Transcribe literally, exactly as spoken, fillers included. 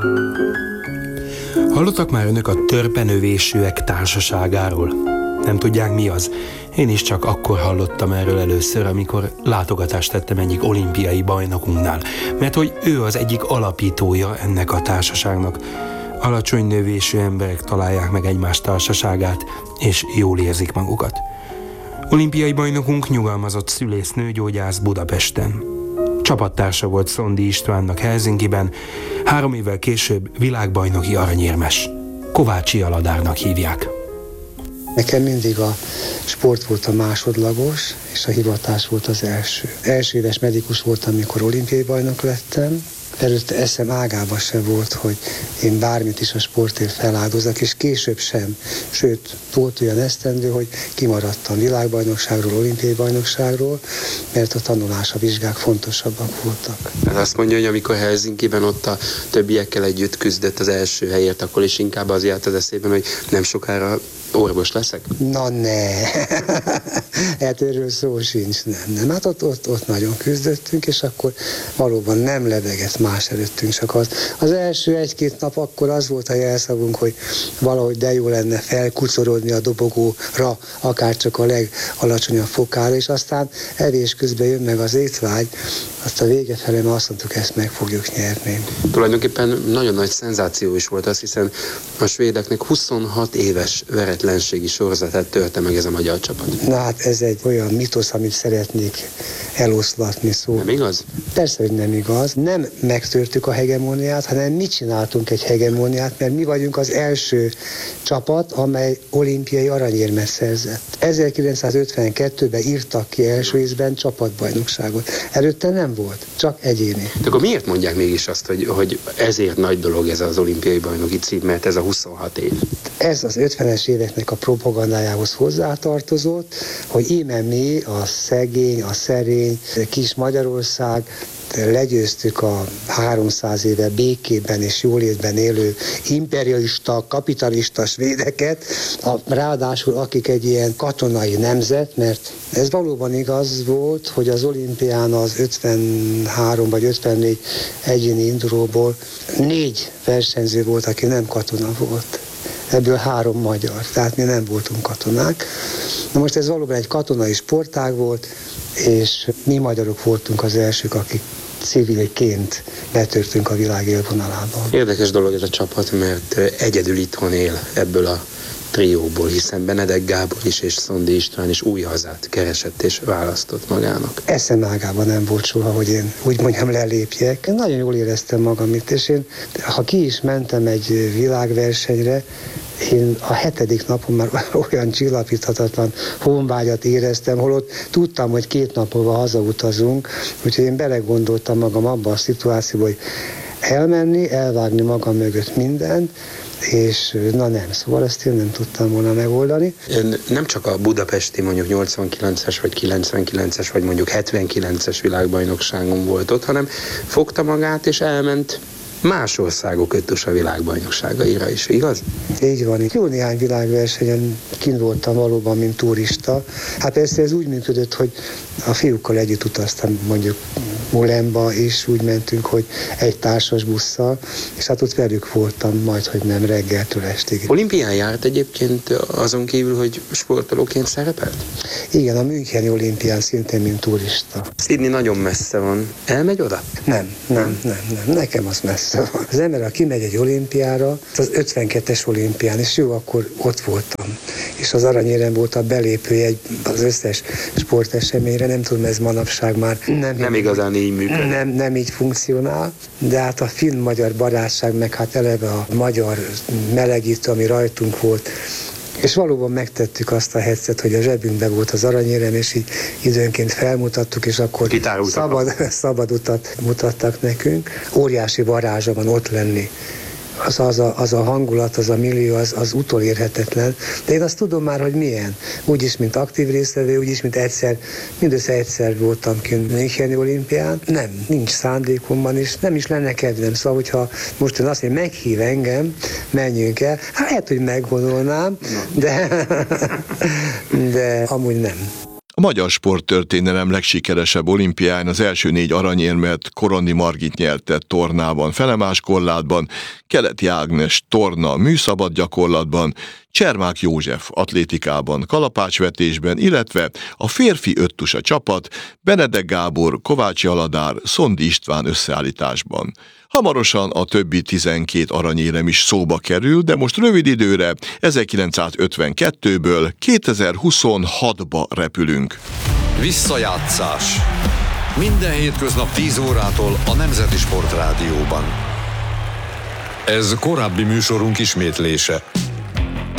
Hallottak már önök a törpenövésűek társaságáról? Nem tudják, mi az? Én is csak akkor hallottam erről először, amikor látogatást tettem egyik olimpiai bajnokunknál, mert hogy ő az egyik alapítója ennek a társaságnak. Alacsony növésű emberek találják meg egymás társaságát, és jól érzik magukat. Olimpiai bajnokunk nyugalmazott szülésznő, gyógyász Budapesten. Csapattársa volt Szondi Istvánnak Helsinkiben, három évvel később világbajnoki aranyérmes. Kovácsi Aladárnak hívják. Nekem mindig a sport volt a másodlagos, és a hivatás volt az első. Első éves medikus voltam, amikor olimpiai bajnok lettem. Előtte eszem ágában sem volt, hogy én bármit is a sportért feláldozok, és később sem. Sőt, volt olyan esztendő, hogy kimaradtam világbajnokságról, olimpiai bajnokságról, mert a tanulás, a vizsgák fontosabbak voltak. Hát azt mondja, hogy amikor Helsinkiben ott a többiekkel együtt küzdött az első helyért, akkor is inkább az járt az eszében, hogy nem sokára orvos leszek? Na ne! Hát erről szó sincs, nem. nem. Hát ott, ott, ott nagyon küzdöttünk, és akkor valóban nem lebegett más előttünk, csak az. Az első egy-két nap akkor az volt a jelszavunk, hogy valahogy de jó lenne felkucorodni a dobogóra, akár csak a legalacsonyabb fokára, és aztán evés közben jön meg az étvágy, azt a vége felé már azt mondtuk, ezt meg fogjuk nyerni. Tulajdonképpen nagyon nagy szenzáció is volt az, hiszen a svédeknek huszonhat éves veretlenségi sorozatát törte meg ez a magyar csapat. Na hát ez egy olyan mitosz, amit szeretnék eloszlatni szó. Nem igaz? Persze, hogy nem igaz. Nem megtörtük a hegemóniát, hanem mi csináltunk egy hegemóniát, mert mi vagyunk az első csapat, amely olimpiai aranyérmet szerzett. ezerkilencszázötvenkettőben írtak ki első ízben csapatbajnokságot. Előtte nem volt, csak egyéni. De akkor miért mondják mégis azt, hogy, hogy ezért nagy dolog ez az olimpiai bajnoki cím, mert ez a huszonhat év? Ez az ötvenes éveknek a propagandájához hozzátartozott, hogy íme mi, a szegény, a szerény, kis Magyarország, legyőztük a háromszáz éve békében és jólétben élő imperialista, kapitalista svédeket, a, ráadásul akik egy ilyen katonai nemzet, mert ez valóban igaz volt, hogy az olimpián az ötvenhárom vagy ötvennégy egyéni indulóból négy versenyző volt, aki nem katona volt. Ebből három magyar, tehát mi nem voltunk katonák. Na most ez valóban egy katonai sportág volt, és mi magyarok voltunk az elsők, akik civilként betörtünk a világ élvonalába. Érdekes dolog ez a csapat, mert egyedül itthon él ebből a trióból, hiszen Benedek Gábor is és Szondi István is új hazát keresett és választott magának. Eszem ágában nem volt soha, hogy én úgy mondjam lelépjek. Én nagyon jól éreztem magam itt, és én, ha ki is mentem egy világversenyre, én a hetedik napon már olyan csillapíthatatlan honvágyat éreztem, holott tudtam, hogy két nap múlva hazautazunk, úgyhogy én belegondoltam magam abba a szituációba, hogy elmenni, elvágni magam mögött mindent, és na nem, szóval ezt én nem tudtam volna megoldani. Ön nem csak a budapesti mondjuk nyolcvankilences vagy kilencvenkilences vagy mondjuk hetvenkilences világbajnokságon volt ott, hanem fogta magát és elment más országok ötös a világbajnokságaira is, igaz? Így van. Jó néhány világversenyen kint voltam valóban, mint turista. Hát persze ez úgy működött, hogy a fiúkkal együtt utaztam mondjuk Molenba, és úgy mentünk, hogy egy társas busszal, és hát ott velük voltam majd, hogy nem reggeltől estig. Olimpián járt egyébként azon kívül, hogy sportolóként szerepelt? Igen, a Müncheni olimpián szintén, mint turista. Sydney nagyon messze van. Elmegy oda? Nem, nem, nem, nem. Nekem az messze van. Az ember, aki megy egy olimpiára, az ötvenkettes olimpián, és jó, akkor ott voltam. És az aranyérem volt a belépője az összes sporteseményre, nem tudom, ez manapság már nem, nem igazán így működik. Nem, nem így funkcionál, de hát a finn-magyar barátság, meg hát eleve a magyar melegítő, ami rajtunk volt, és valóban megtettük azt a hetet, hogy a zsebünkben volt az aranyérem, és így időnként felmutattuk, és akkor szabad, szabad utat mutattak nekünk. Óriási varázsa van ott lenni. Az, az, a, az a hangulat, az a millió, az, az utolérhetetlen. De én azt tudom már, hogy milyen. Úgyis, mint aktív résztvevő, úgyis, mint egyszer, mindössze egyszer voltam kint Müncheni olimpián. Nem, nincs szándékomban, és nem is lenne kedvem. Szóval, hogyha most én azt mondja, meghív engem, menjünk el, hát lehet, hogy meggondolnám, de, de amúgy nem. A magyar sporttörténelem legsikeresebb olimpiáján az első négy aranyérmet Korondi Margit nyerte tornában, felemás korlátban, Keleti Ágnes torna műszabad gyakorlatban, Csermák József atlétikában, kalapácsvetésben, illetve a férfi öttusa csapat Benedek Gábor, Kovácsi Aladár, Szondi István összeállításban. Hamarosan a többi tizenkét aranyérem is szóba kerül, de most rövid időre ezerkilencszázötvenkettőből kétezer-huszonhatba repülünk. Visszajátszás. Minden hétköznap tíz órától a Nemzeti Sportrádióban. Ez korábbi műsorunk ismétlése.